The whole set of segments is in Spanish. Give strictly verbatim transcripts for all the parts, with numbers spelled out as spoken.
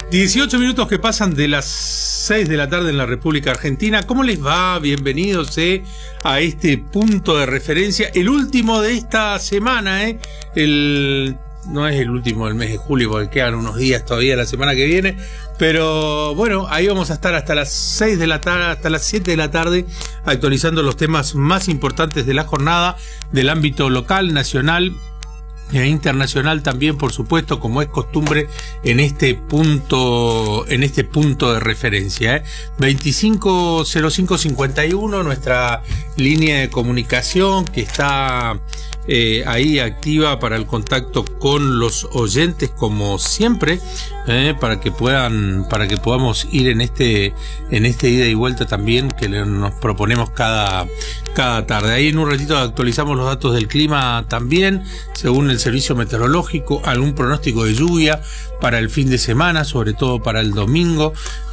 dieciocho minutos que pasan de las seis de la tarde en la República Argentina. ¿Cómo les va? Bienvenidos eh, a este punto de referencia, el último de esta semana, eh. el no es el último del mes de julio porque quedan unos días todavía la semana que viene, pero bueno, ahí vamos a estar hasta las seis de la tarde, hasta las siete de la tarde, actualizando los temas más importantes de la jornada del ámbito local, nacional e internacional también, por supuesto, como es costumbre en este punto, en este punto de referencia. ¿eh? veinticinco cero cinco cincuenta y uno, nuestra línea de comunicación que está eh, ahí activa para el contacto con los oyentes, como siempre, eh, para que puedan, para que podamos ir en este, en este ida y vuelta también que nos proponemos cada, cada tarde. Ahí en un ratito actualizamos los datos del clima también, según el servicio meteorológico, algún pronóstico de lluvia para el fin de semana, sobre todo para el domingo,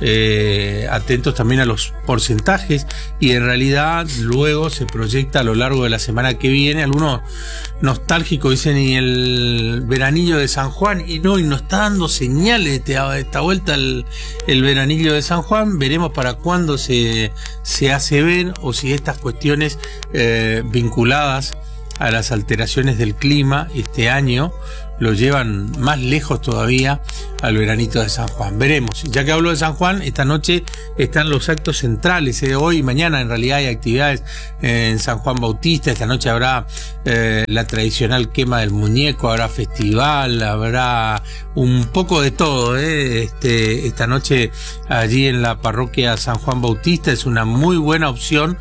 eh, atentos también a los porcentajes, y en realidad luego se proyecta a lo largo de la semana que viene. Algunos nostálgicos dicen, y el veranillo de San Juan, y no, y nos está dando señales de esta vuelta el, el veranillo de San Juan. Veremos para cuándo se, se hace ver, o si estas cuestiones eh, vinculadas a las alteraciones del clima este año lo llevan más lejos todavía al veranito de San Juan. Veremos. Ya que hablo de San Juan, esta noche están los actos centrales. Eh, hoy y mañana en realidad hay actividades en San Juan Bautista. Esta noche habrá eh, la tradicional quema del muñeco, habrá festival, habrá un poco de todo. Eh. Este, esta noche allí en la parroquia San Juan Bautista es una muy buena opción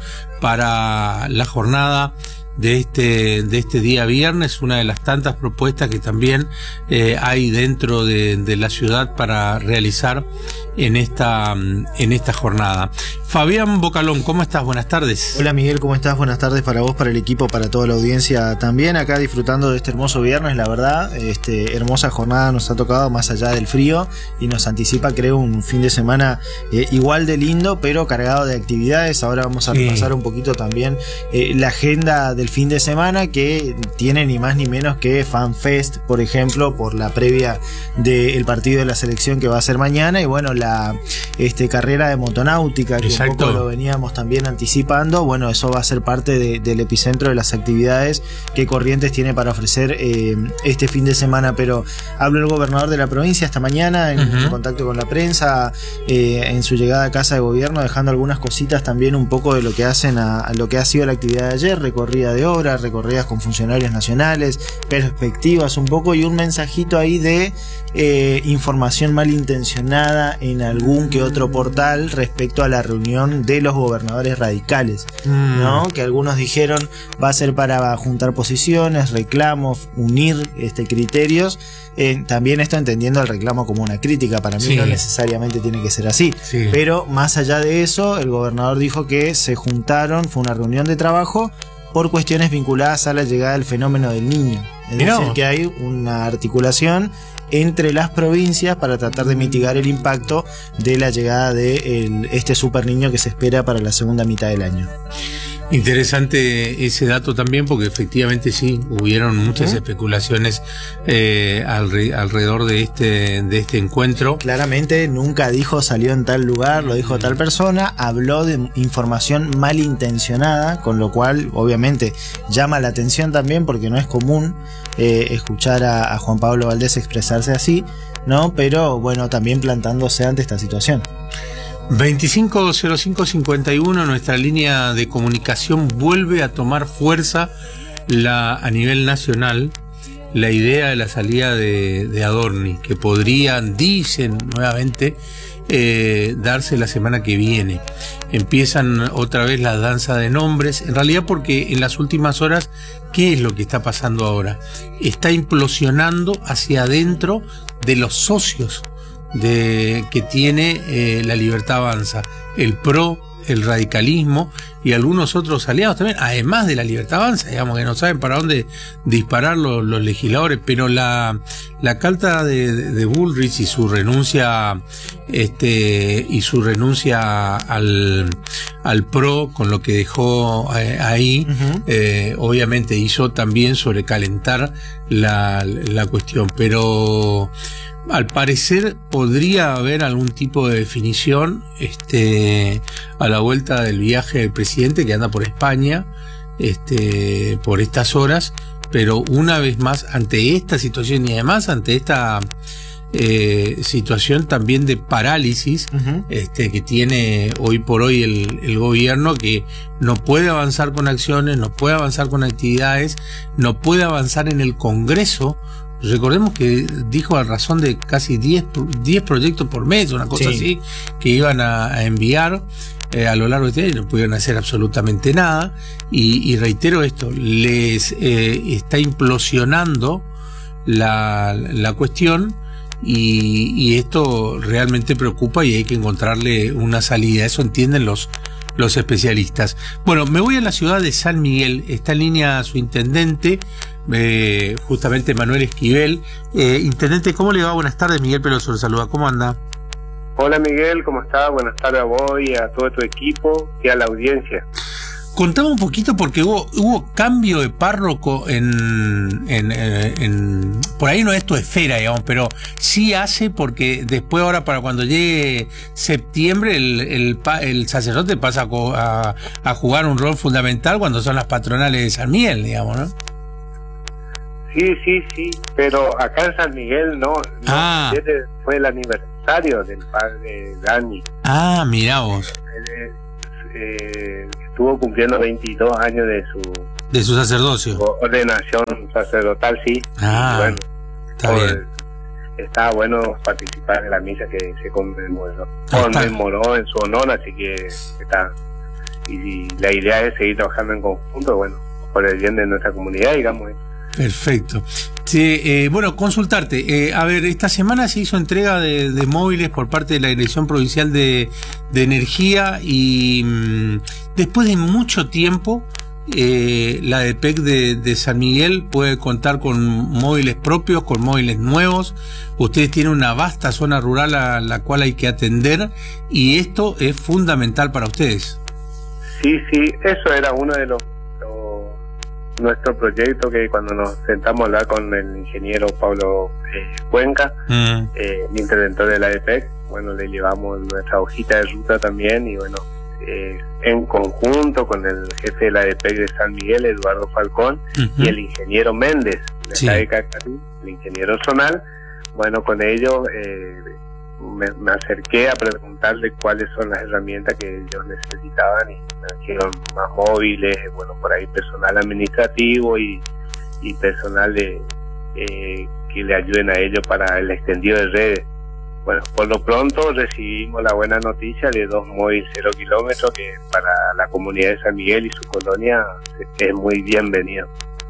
para la jornada de este de este día viernes, una de las tantas propuestas que también eh, hay dentro de, de la ciudad para realizar en esta en esta jornada. Fabián Bocalón, ¿cómo estás? Buenas tardes. Hola Miguel, ¿cómo estás? Buenas tardes para vos, para el equipo, para toda la audiencia también, acá disfrutando de este hermoso viernes, la verdad, este hermosa jornada nos ha tocado más allá del frío y nos anticipa, creo, un fin de semana eh, igual de lindo, pero cargado de actividades. Ahora vamos a sí. repasar un poquito también eh, la agenda del fin de semana, que tiene ni más ni menos que FanFest, por ejemplo, por la previa del partido de la selección que va a ser mañana, y bueno, la este, carrera de motonáutica, que Exacto. un poco lo veníamos también anticipando. Bueno, eso va a ser parte de, del epicentro de las actividades que Corrientes tiene para ofrecer eh, este fin de semana. Pero habló el gobernador de la provincia esta mañana en, uh-huh. en contacto con la prensa, eh, en su llegada a casa de gobierno, dejando algunas cositas también un poco de lo que hacen a, a lo que ha sido la actividad de ayer, recorrida de obras, recorridas con funcionarios nacionales, perspectivas un poco, y un mensajito ahí de eh, información malintencionada en algún que otro portal respecto a la reunión de los gobernadores radicales, mm. ¿no? Que algunos dijeron va a ser para juntar posiciones, reclamos, unir este, criterios. Eh, también esto entendiendo el reclamo como una crítica, para mí sí. no necesariamente tiene que ser así, sí. pero más allá de eso, el gobernador dijo que se juntaron, fue una reunión de trabajo por cuestiones vinculadas a la llegada del fenómeno del niño. Es decir, no. que hay una articulación entre las provincias para tratar de mitigar el impacto de la llegada de el, este super niño que se espera para la segunda mitad del año. Interesante ese dato también, porque efectivamente sí, hubieron muchas ¿Eh? especulaciones eh, alrededor de este, de este encuentro. Claramente nunca dijo salió en tal lugar, lo dijo tal persona, habló de información malintencionada, con lo cual obviamente llama la atención también, porque no es común eh, escuchar a, a Juan Pablo Valdés expresarse así, ¿no? Pero bueno, también plantándose ante esta situación. veinticinco cero cinco cincuenta y uno, nuestra línea de comunicación, vuelve a tomar fuerza la, a nivel nacional la idea de la salida de, de Adorni, que podrían, dicen nuevamente, eh, darse la semana que viene. Empiezan otra vez la danza de nombres, en realidad porque en las últimas horas, ¿qué es lo que está pasando ahora? Está implosionando hacia adentro de los socios de que tiene eh, la Libertad Avanza, el P R O, el radicalismo y algunos otros aliados también, además de la Libertad Avanza, digamos, que no saben para dónde disparar los, los legisladores. Pero la, la carta de, de, de Bullrich y su renuncia este y su renuncia al, al P R O, con lo que dejó eh, ahí, uh-huh. eh, obviamente hizo también sobrecalentar la, la cuestión, pero al parecer podría haber algún tipo de definición este, a la vuelta del viaje del presidente que anda por España este, por estas horas, pero una vez más ante esta situación y además ante esta eh, situación también de parálisis uh-huh. este, que tiene hoy por hoy el, el gobierno, que no puede avanzar con acciones, no puede avanzar con actividades, no puede avanzar en el Congreso. Recordemos que dijo a razón de casi diez proyectos por mes, una cosa sí. así, que iban a, a enviar eh, a lo largo de este año, no pudieron hacer absolutamente nada, y, y reitero esto, les eh, está implosionando la, la cuestión, y, y esto realmente preocupa y hay que encontrarle una salida, eso entienden los los especialistas. Bueno, me voy a la ciudad de San Miguel, está en línea su intendente, eh, justamente Manuel Esquivel. Eh, intendente, ¿cómo le va? Buenas tardes, Miguel Peloso le saluda, ¿cómo anda? Hola Miguel, ¿cómo está? Buenas tardes a vos y a todo tu equipo y a la audiencia. Contame un poquito porque hubo, hubo cambio de párroco en, en, en, en... Por ahí no es tu esfera, digamos, pero sí hace porque después ahora para cuando llegue septiembre el, el, el sacerdote pasa a, a jugar un rol fundamental cuando son las patronales de San Miguel, digamos, ¿no? Sí, sí, sí, pero acá en San Miguel no, no ah. ayer fue el aniversario del padre Dani. Ah, mirá vos. Eh, eh, estuvo cumpliendo veintidós años de su de su sacerdocio, ordenación sacerdotal, sí. Ah, bueno, está por, bien. Estaba bueno participar en la misa que se conmemoró, conmemoró en su honor, así que está. Y, y la idea es seguir trabajando en conjunto, bueno, por el bien de nuestra comunidad, digamos. Perfecto. Sí, eh, bueno, consultarte. Eh, a ver, esta semana se hizo entrega de, de móviles por parte de la Dirección Provincial de, de Energía y mmm, después de mucho tiempo eh, la D P E C de, de San Miguel puede contar con móviles propios, con móviles nuevos. Ustedes tienen una vasta zona rural a la cual hay que atender y esto es fundamental para ustedes. Sí, sí, eso era uno de los nuestro proyecto, que cuando nos sentamos a hablar con el ingeniero Pablo eh, Cuenca, mm. eh, el interventor de la D P E C, bueno, le llevamos nuestra hojita de ruta también y bueno, eh, en conjunto con el jefe de la D P E C de San Miguel, Eduardo Falcón, uh-huh. y el ingeniero Méndez, de sí. la de Cacarí, el ingeniero zonal, bueno, con ellos eh, me, me acerqué a preguntarle cuáles son las herramientas que ellos necesitaban y me dijeron más móviles, bueno, por ahí personal administrativo y, y personal de, eh, que le ayuden a ellos para el extendido de redes. Bueno, por lo pronto recibimos la buena noticia de dos móviles cero kilómetros que para la comunidad de San Miguel y su colonia es muy bienvenido.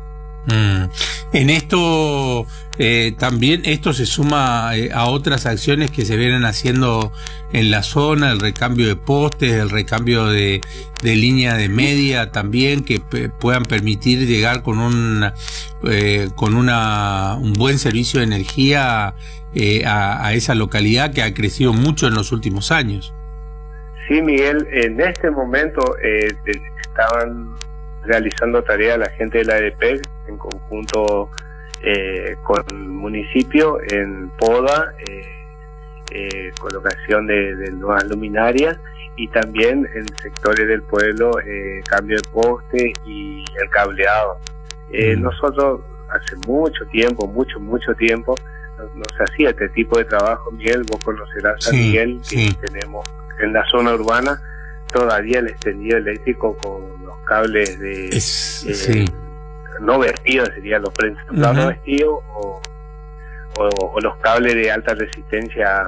Mm. En esto eh, también esto se suma eh, a otras acciones que se vienen haciendo en la zona, el recambio de postes, el recambio de, de línea de media también, que p- puedan permitir llegar con un eh, con una un buen servicio de energía eh, a, a esa localidad que ha crecido mucho en los últimos años. Sí, Miguel, en este momento eh, estaban realizando tareas la gente de la D P E C en conjunto eh, con el municipio en poda, eh, eh, colocación de, de nuevas luminarias y también en sectores del pueblo eh, cambio de poste y el cableado. Eh, mm. Nosotros hace mucho tiempo, mucho, mucho tiempo nos, nos hacía este tipo de trabajo, Miguel, vos conocerás a sí, Miguel, que sí. tenemos en la zona urbana todavía el extendido eléctrico con los cables de es, eh, sí. no vestidos, serían los prensados uh-huh. no vestidos o, o, o los cables de alta resistencia,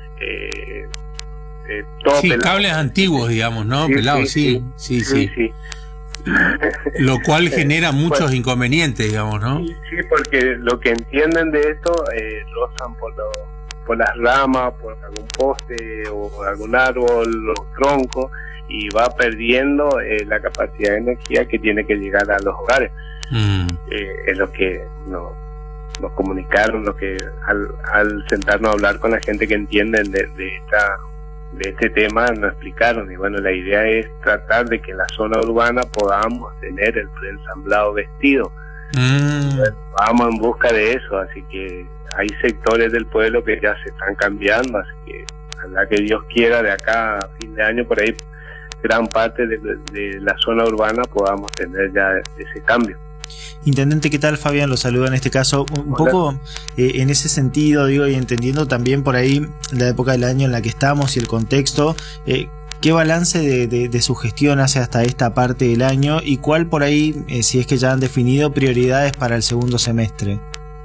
eh, eh, todo sí, pelado. Cables antiguos, digamos, ¿no? Sí, Pelados, sí, sí, sí. sí, sí. sí. Lo cual genera muchos pues, inconvenientes, digamos, ¿no? Sí, sí, porque lo que entienden de esto eh, rozan por los por las ramas, por algún poste o algún árbol, los troncos, y va perdiendo eh, la capacidad de energía que tiene que llegar a los hogares. Mm. Eh, es lo que nos, nos comunicaron, lo que al, al sentarnos a hablar con la gente que entienden de, de, esta, de este tema nos explicaron. Y bueno, la idea es tratar de que en la zona urbana podamos tener el preensamblado vestido. Mm. Bueno, vamos en busca de eso, así que hay sectores del pueblo que ya se están cambiando, así que ojalá que Dios quiera de acá a fin de año por ahí gran parte de, de la zona urbana podamos tener ya ese cambio. Intendente, ¿qué tal? Fabián lo saluda en este caso. Un Hola. poco eh, en ese sentido, digo, y entendiendo también por ahí la época del año en la que estamos y el contexto, eh, ¿qué balance de, de, de su gestión hace hasta esta parte del año y cuál por ahí, eh, si es que ya han definido prioridades para el segundo semestre?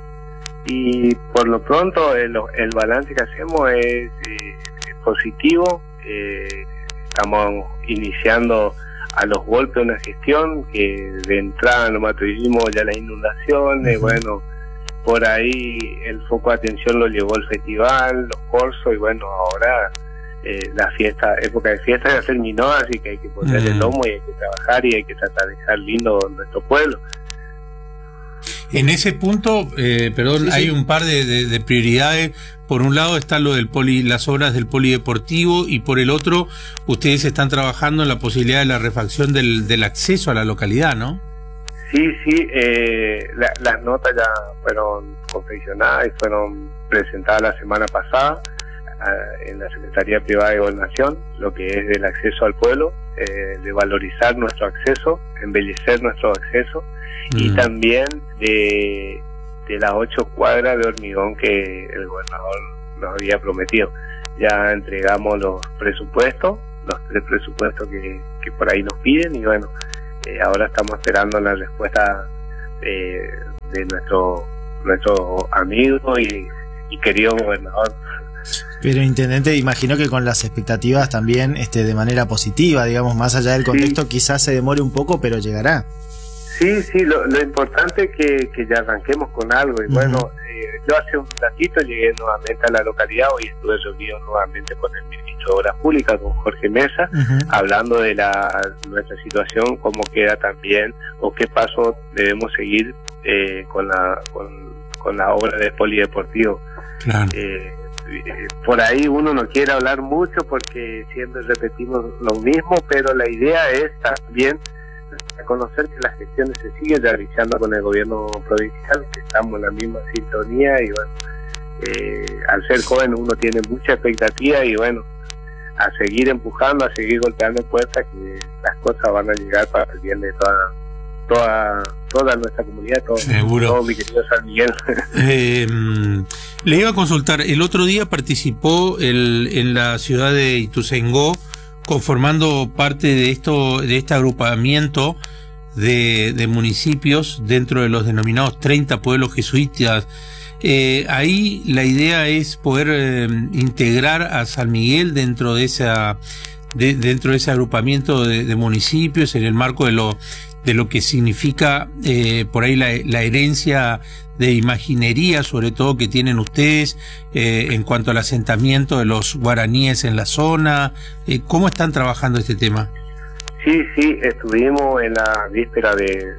Y por lo pronto el, el balance que hacemos es eh, positivo. Eh, estamos iniciando a los golpes una gestión que de entrada nomás tuvimos ya las inundaciones, uh-huh. bueno, por ahí el foco de atención lo llevó el festival, los cursos, y bueno, ahora eh, la fiesta, época de fiesta ya terminó, así que hay que poner uh-huh. el lomo y hay que trabajar y hay que tratar de dejar lindo nuestro pueblo. En ese punto, eh, perdón, sí, hay sí. un par de, de, de prioridades. Por un lado está lo del poli, las obras del polideportivo, y por el otro, ustedes están trabajando en la posibilidad de la refacción del, del acceso a la localidad, ¿no? Sí, sí, eh, la, las notas ya fueron confeccionadas y fueron presentadas la semana pasada uh, en la Secretaría Privada de Gobernación, lo que es del acceso al pueblo, eh, de valorizar nuestro acceso, embellecer nuestro acceso, mm. y también de... de las ocho cuadras de hormigón que el gobernador nos había prometido. Ya entregamos los presupuestos, los tres presupuestos que, que por ahí nos piden, y bueno, eh, ahora estamos esperando la respuesta eh, de nuestro nuestro amigo y, y querido gobernador. Pero intendente, imagino que con las expectativas también este de manera positiva, digamos, más allá del contexto, sí. quizás se demore un poco, pero llegará. Sí, sí, lo, lo importante es que, que ya arranquemos con algo. Y uh-huh. bueno, eh, yo hace un ratito llegué nuevamente a la localidad, hoy estuve reunido nuevamente con el ministro de Obras Públicas, con Jorge Mesa, uh-huh. hablando de la nuestra situación, cómo queda también, o qué paso debemos seguir eh, con la con, con la obra del polideportivo. Claro. Eh, por ahí uno no quiere hablar mucho porque siempre repetimos lo mismo, pero la idea es también a conocer que las gestiones se siguen realizando con el gobierno provincial, que estamos en la misma sintonía, y bueno, eh, al ser joven uno tiene mucha expectativa, y bueno, a seguir empujando, a seguir golpeando puertas, que las cosas van a llegar para el bien de toda toda toda nuestra comunidad, todo, todo mi querido San Miguel. eh, le iba a consultar, el otro día participó el, en la ciudad de Ituzaingó, conformando parte de esto, de este agrupamiento de, de municipios dentro de los denominados treinta pueblos jesuitas. Eh, ahí la idea es poder eh, integrar a San Miguel dentro de esa, de, dentro de ese agrupamiento de, de municipios, en el marco de lo, de lo que significa eh, por ahí la, la herencia de imaginería, sobre todo, que tienen ustedes eh, en cuanto al asentamiento de los guaraníes en la zona. Eh, ¿Cómo están trabajando este tema? Sí, sí, estuvimos en la víspera de,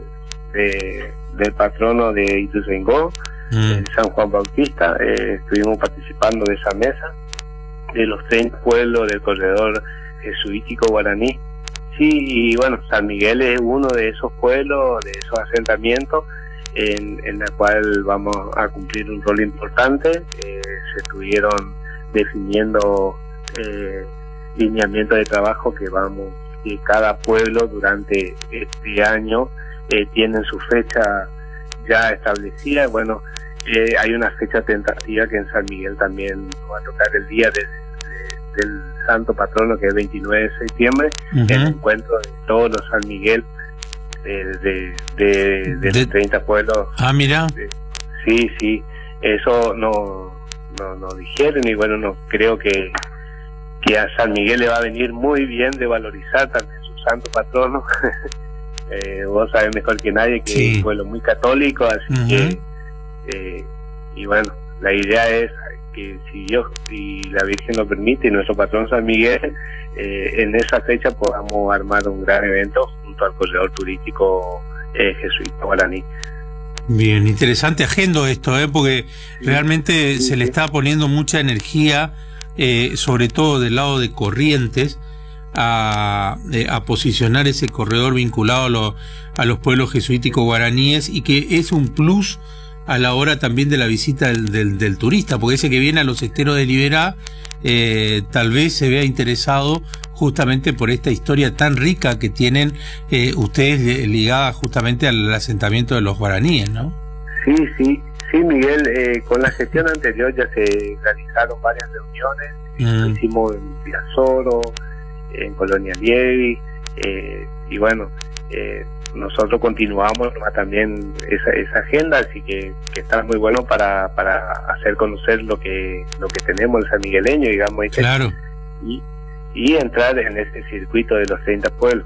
de del patrono de Ituzaingó, mm. San Juan Bautista. Eh, estuvimos participando de esa mesa de los treinta pueblos del corredor jesuítico guaraní. Sí, y bueno, San Miguel es uno de esos pueblos, de esos asentamientos, En, en la cual vamos a cumplir un rol importante. Eh, se estuvieron definiendo eh, lineamientos de trabajo que vamos, que cada pueblo durante este año eh, tienen su fecha ya establecida. Bueno, eh, hay una fecha tentativa que en San Miguel también va a tocar el día de, de, del santo patrono, que es el veintinueve de septiembre, uh-huh. el encuentro de todos los San Miguel de de, de, de los treinta pueblos. Ah, mira. De, sí, sí, eso no, no, no dijeron, y bueno, no creo que, que a San Miguel le va a venir muy bien de valorizar también su santo patrono. eh, vos sabés mejor que nadie que sí. es un pueblo muy católico, así uh-huh. que, eh, y bueno, la idea es que si Dios y la Virgen lo permite, y nuestro patrón San Miguel, eh, en esa fecha podamos armar un gran evento junto al corredor turístico eh, jesuita guaraní. Bien, interesante agendo esto, ¿eh? Porque sí, realmente sí, se le sí. está poniendo mucha energía, eh, sobre todo del lado de Corrientes, a, eh, a posicionar ese corredor vinculado a, lo, a los pueblos jesuíticos guaraníes, y que es un plus a la hora también de la visita del, del, del turista, porque ese que viene a los esteros de Liberá eh, tal vez se vea interesado justamente por esta historia tan rica que tienen eh, ustedes ligada justamente al asentamiento de los guaraníes, ¿no? Sí, sí, sí, Miguel, eh, con la gestión anterior ya se realizaron varias reuniones, mm. lo hicimos en Piazoro, en Colonia Lievi, eh, y bueno, eh, nosotros continuamos también esa, esa agenda, así que, que está muy bueno para, para hacer conocer lo que lo que tenemos el sanmigueleño, digamos, y, claro. y, y entrar en este circuito de los treinta pueblos.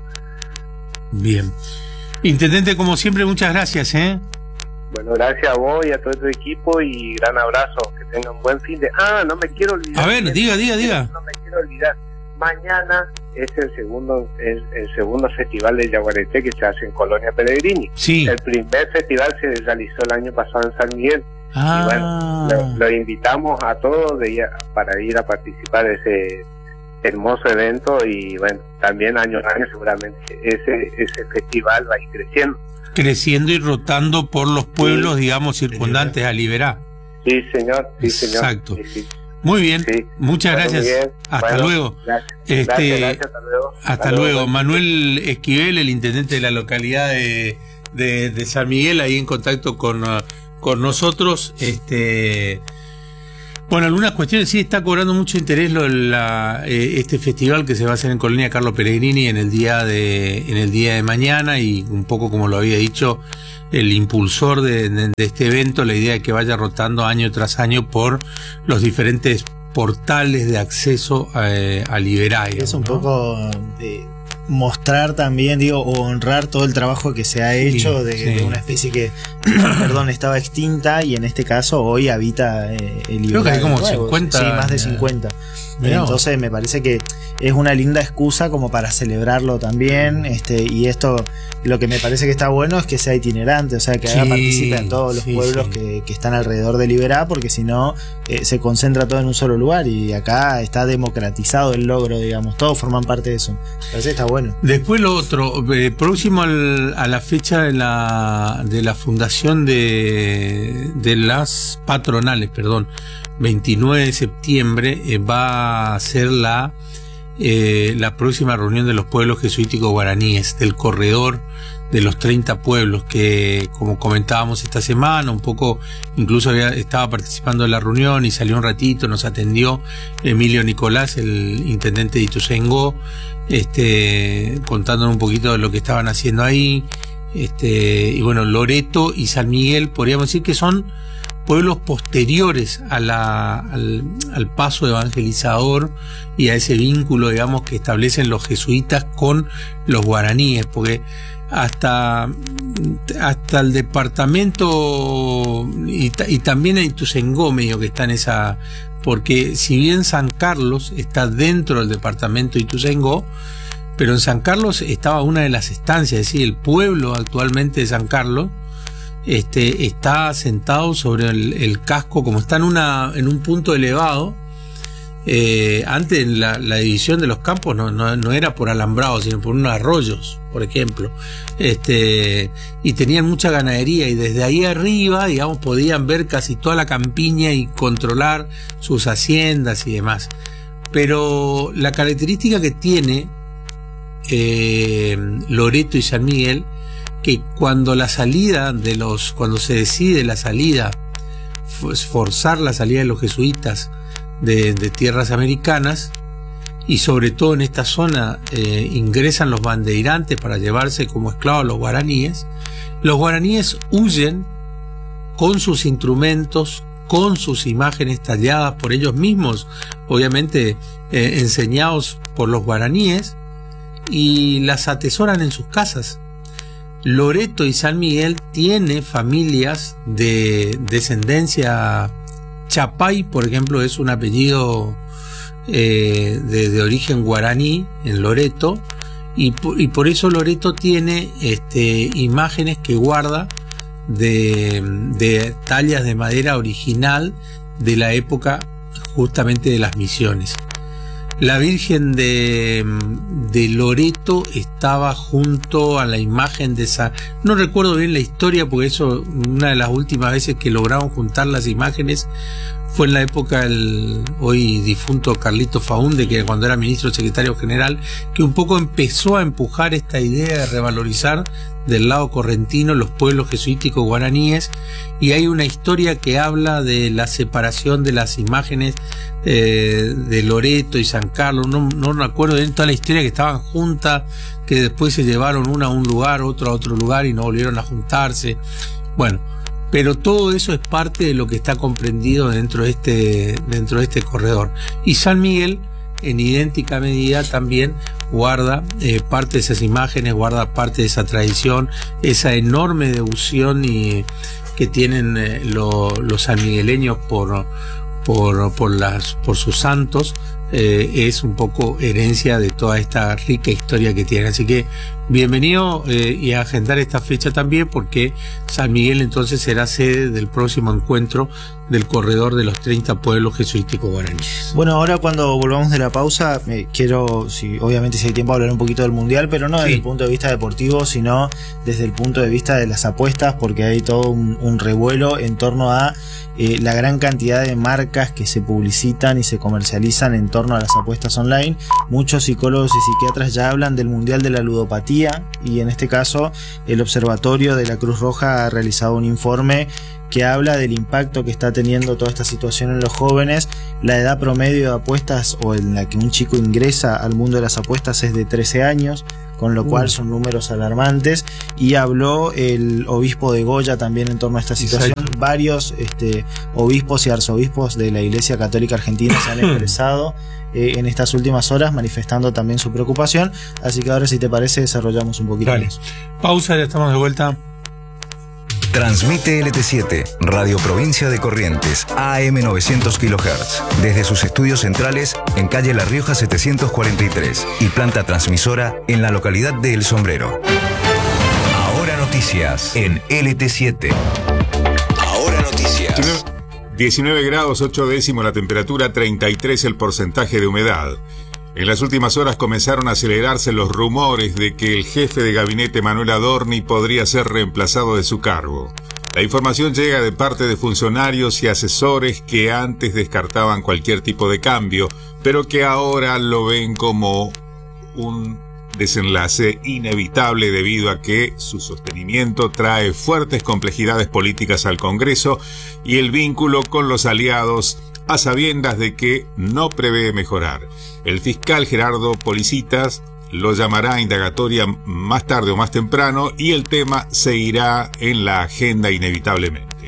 Bien. Intendente, como siempre, muchas gracias, ¿eh? Bueno, gracias a vos y a todo tu equipo, y gran abrazo, que tengan buen fin de... Ah, no me quiero olvidar. A ver, diga, diga, diga. No me quiero olvidar. Mañana es el segundo el, el segundo festival de Yaguareté que se hace en Colonia Pellegrini. Sí. El primer festival se realizó el año pasado en San Miguel. Ah. Y bueno, lo, lo invitamos a todos de ir a, para ir a participar de ese hermoso evento, y bueno, también año a año seguramente ese ese festival va a ir creciendo. Creciendo y rotando por los pueblos, sí, digamos, circundantes a Liberá. Sí, señor. Sí, señor. Exacto. Sí, sí. Muy bien, sí. Muchas bueno, gracias. Bien. Hasta bueno, luego. Gracias. Este, gracias, gracias, hasta luego. Hasta, hasta luego. luego. Manuel Esquivel, el intendente de la localidad de, de, de San Miguel, ahí en contacto con, uh, con nosotros. Este, bueno, algunas cuestiones, sí está cobrando mucho interés lo, la, eh, este festival que se va a hacer en Colonia Carlos Pellegrini en el día de, en el día de mañana, y un poco como lo había dicho el impulsor de, de, de este evento, la idea es que vaya rotando año tras año por los diferentes portales de acceso a, a Liberá. Es un ¿no? poco eh, mostrar también, digo, o honrar todo el trabajo que se ha hecho sí, de, sí. de una especie que, perdón, estaba extinta, y en este caso hoy habita eh, el Liberá. Creo que hay como cincuenta. Sí, más de cincuenta. Mirá. Entonces me parece que es una linda excusa como para celebrarlo también, este, y esto, lo que me parece que está bueno es que sea itinerante, o sea, que sí, haga participe en todos los sí, pueblos sí. Que, que están alrededor de Liberá, porque si no eh, se concentra todo en un solo lugar, y acá está democratizado el logro, digamos, todos forman parte de eso. Me parece que está bueno. Después lo otro, eh, próximo al, a la fecha de la, de la fundación de, de las patronales, perdón, veintinueve de septiembre, eh, va a ser la eh, la próxima reunión de los pueblos jesuíticos guaraníes, del corredor de los treinta pueblos, que como comentábamos esta semana, un poco incluso había, estaba participando en la reunión y salió un ratito, nos atendió Emilio Nicolás, el intendente de Ituzaingó, este, contándonos un poquito de lo que estaban haciendo ahí, este, y bueno, Loreto y San Miguel, podríamos decir que son pueblos posteriores a la, al, al paso evangelizador y a ese vínculo, digamos, que establecen los jesuitas con los guaraníes, porque hasta, hasta el departamento y, y también en Ituzaingó medio que está en esa, porque si bien San Carlos está dentro del departamento de Ituzaingó, pero en San Carlos estaba una de las estancias, es decir, el pueblo actualmente de San Carlos Este, está asentado sobre el, el casco, como está en, una, en un punto elevado. Eh, antes la, la división de los campos no, no, no era por alambrados, sino por unos arroyos, por ejemplo. Este, y tenían mucha ganadería, y desde ahí arriba, digamos, podían ver casi toda la campiña y controlar sus haciendas y demás. Pero la característica que tiene eh, Loreto y San Miguel, que cuando la salida de los, cuando se decide la salida, forzar la salida de los jesuitas de, de tierras americanas, y sobre todo en esta zona eh, ingresan los bandeirantes para llevarse como esclavos a los guaraníes, los guaraníes huyen con sus instrumentos, con sus imágenes talladas por ellos mismos, obviamente eh, enseñados por los guaraníes, y las atesoran en sus casas. Loreto y San Miguel tiene familias de descendencia Chapay, por ejemplo, es un apellido eh, de, de origen guaraní en Loreto, y, y por eso Loreto tiene este, imágenes que guarda de, de tallas de madera original de la época justamente de las misiones. la Virgen de, de Loreto estaba junto a la imagen de esa, no recuerdo bien la historia porque eso, una de las últimas veces que lograron juntar las imágenes fue en la época del hoy difunto Carlito Faunde, que cuando era ministro secretario general, que un poco empezó a empujar esta idea de revalorizar del lado correntino los pueblos jesuíticos guaraníes, y hay una historia que habla de la separación de las imágenes eh, de Loreto y San Carlos, no, no me acuerdo bien toda la historia, que estaban juntas, que después se llevaron una a un lugar, otra a otro lugar y no volvieron a juntarse. Bueno, pero todo eso es parte de lo que está comprendido dentro de este, dentro de este corredor. Y San Miguel, en idéntica medida, también guarda eh, parte de esas imágenes, guarda parte de esa tradición, esa enorme devoción y, que tienen eh, lo, los sanmigueleños por, por, por, las, por sus santos. Eh, es un poco herencia de toda esta rica historia que tiene. Así que bienvenido eh, y a agendar esta fecha también, porque San Miguel entonces será sede del próximo encuentro del corredor de los treinta pueblos jesuíticos guaraníes. Bueno, ahora cuando volvamos de la pausa, eh, quiero, si, obviamente si hay tiempo, hablar un poquito del Mundial, pero no desde sí. el punto de vista deportivo, sino desde el punto de vista de las apuestas, porque hay todo un, un revuelo en torno a eh, la gran cantidad de marcas que se publicitan y se comercializan en torno a las apuestas online. Muchos psicólogos y psiquiatras ya hablan del Mundial de la ludopatía, y en este caso el Observatorio de la Cruz Roja ha realizado un informe que habla del impacto que está teniendo toda esta situación en los jóvenes. La edad promedio de apuestas, o en la que un chico ingresa al mundo de las apuestas, es de trece años, con lo cual son números alarmantes. Y habló el obispo de Goya también en torno a esta situación. Exacto. Varios este, obispos y arzobispos de la Iglesia Católica Argentina se han expresado eh, en estas últimas horas, manifestando también su preocupación. Así que ahora, si te parece, desarrollamos un poquito Dale. más. Pausa, ya estamos de vuelta. Transmite L T siete, Radio Provincia de Corrientes, A M novecientos kilohertz, desde sus estudios centrales en calle La Rioja setecientos cuarenta y tres y planta transmisora en la localidad de El Sombrero. Ahora noticias en L T siete. Ahora noticias. diecinueve grados ocho décimos la temperatura, treinta y tres el porcentaje de humedad. En las últimas horas comenzaron a acelerarse los rumores de que el jefe de gabinete Manuel Adorni podría ser reemplazado de su cargo. La información llega de parte de funcionarios y asesores que antes descartaban cualquier tipo de cambio, pero que ahora lo ven como un desenlace inevitable debido a que su sostenimiento trae fuertes complejidades políticas al Congreso y el vínculo con los aliados, a sabiendas de que no prevé mejorar. El fiscal Gerardo Policitas lo llamará a indagatoria más tarde o más temprano y el tema seguirá en la agenda inevitablemente.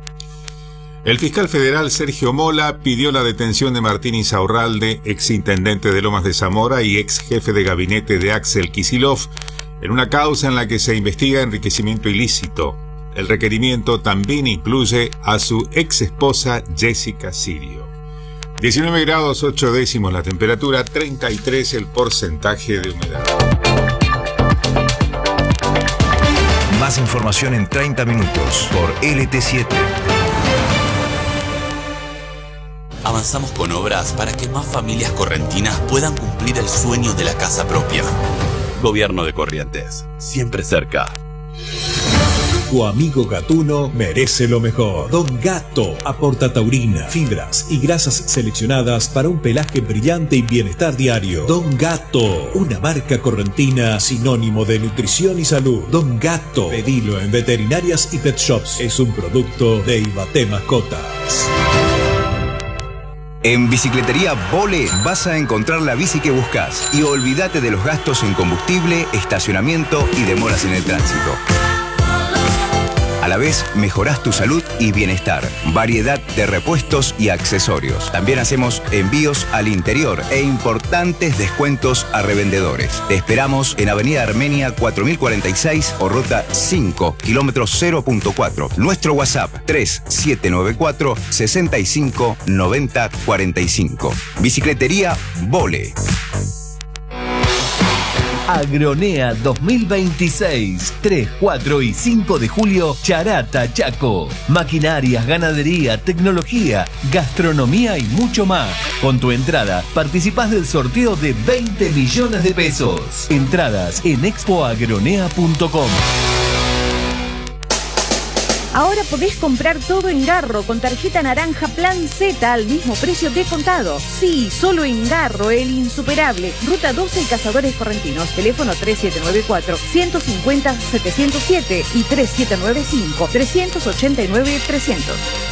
El fiscal federal Sergio Mola pidió la detención de Martín Insaurralde, exintendente de Lomas de Zamora y ex jefe de gabinete de Axel Kicillof, en una causa en la que se investiga enriquecimiento ilícito. El requerimiento también incluye a su ex esposa Jessica Sirio. diecinueve grados ocho décimos la temperatura, treinta y tres el porcentaje de humedad. Más información en treinta minutos por L T siete. Avanzamos con obras para que más familias correntinas puedan cumplir el sueño de la casa propia. Gobierno de Corrientes, siempre cerca. Tu amigo gatuno merece lo mejor. Don Gato aporta taurina, fibras y grasas seleccionadas para un pelaje brillante y bienestar diario. Don Gato, una marca correntina sinónimo de nutrición y salud. Don Gato, pedilo en veterinarias y pet shops. Es un producto de Ibaté Mascotas. En Bicicletería Vole vas a encontrar la bici que buscas y olvídate de los gastos en combustible, estacionamiento y demoras en el tránsito. A la vez, mejorás tu salud y bienestar. Variedad de repuestos y accesorios. También hacemos envíos al interior e importantes descuentos a revendedores. Te esperamos en Avenida Armenia cuatro mil cuarenta y seis o Ruta cinco, kilómetro cero punto cuatro. Nuestro WhatsApp tres siete nueve cuatro, seis cinco, nueve cero cuatro cinco. Bicicletería Vole. Agronea dos mil veintiséis, tres, cuatro y cinco de julio, Charata, Chaco. Maquinarias, ganadería, tecnología, gastronomía y mucho más. Con tu entrada participás del sorteo de veinte millones de pesos. Entradas en expo agronea punto com. Ahora podés comprar todo en Garro con tarjeta naranja Plan Z al mismo precio de contado. Sí, solo en Garro, el insuperable. Ruta doce y Cazadores Correntinos. Teléfono tres siete nueve cuatro, uno cinco cero, siete cero siete y tres siete nueve cinco, tres ocho nueve, trescientos.